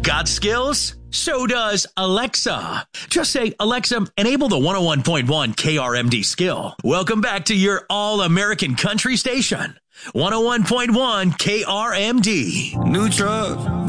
Got skills? So does Alexa. Just say, Alexa, enable the 101.1 KRMD skill. Welcome back to your all-American country station. 101.1 KRMD. New truck.